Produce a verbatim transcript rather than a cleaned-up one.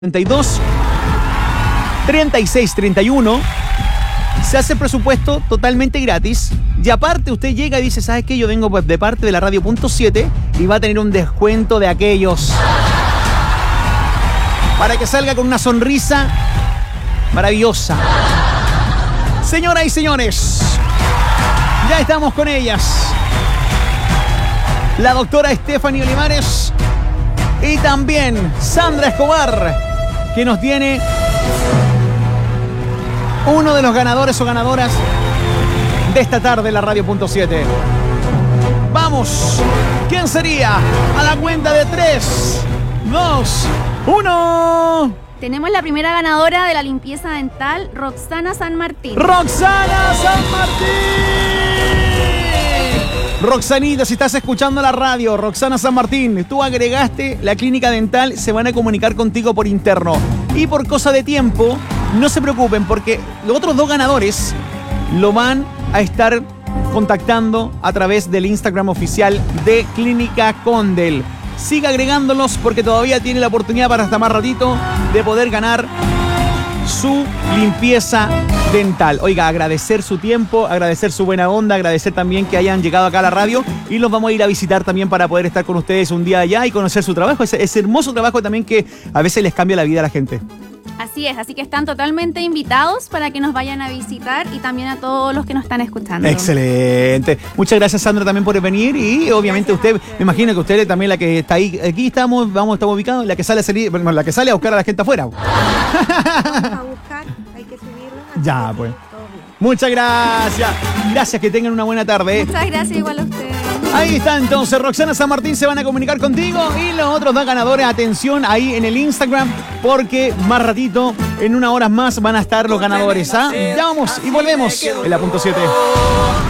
treinta y dos, treinta y seis, treinta y uno. Se hace presupuesto totalmente gratis. Y aparte usted llega y dice, ¿sabes qué? Yo vengo pues de parte de la radio punto siete y va a tener un descuento de aquellos. Para que salga con una sonrisa maravillosa. Señoras y señores, ya estamos con ellas. La doctora Stephanie Olivares y también Sandra Escobar, que nos tiene uno de los ganadores o ganadoras de esta tarde en la radio punto siete. Vamos, ¿quién sería? A la cuenta de tres, dos, uno. Tenemos la primera ganadora de la limpieza dental, Roxana San Martín. ¡Roxana San Martín! Roxanita, si estás escuchando la radio, Roxana San Martín, tú agregaste la clínica dental, se van a comunicar contigo por interno. Y por cosa de tiempo, no se preocupen porque los otros dos ganadores lo van a estar contactando a través del Instagram oficial de Clínica Condel. Siga agregándolos porque todavía tiene la oportunidad para hasta más ratito de poder ganar su limpieza dental. Oiga, agradecer su tiempo, agradecer su buena onda, agradecer también que hayan llegado acá a la radio y los vamos a ir a visitar también para poder estar con ustedes un día allá y conocer su trabajo, ese, ese hermoso trabajo también que a veces les cambia la vida a la gente. Así es, así que están totalmente invitados para que nos vayan a visitar y también a todos los que nos están escuchando. Excelente. Muchas gracias, Sandra, también por venir y obviamente usted, me imagino que usted es también la que está ahí, aquí estamos, vamos, estamos ubicados, la que sale a salir, bueno, la que sale a buscar a la gente afuera. Vamos a buscar, hay que subirlo. Ya, pues. Muchas gracias. Gracias, que tengan una buena tarde. Muchas gracias, igual a ustedes. Ahí está entonces, Roxana San Martín se van a comunicar contigo y los otros dos ganadores, atención ahí en el Instagram porque más ratito, en unas horas más van a estar los ganadores, ¿ah? Ya vamos y volvemos en la punto siete.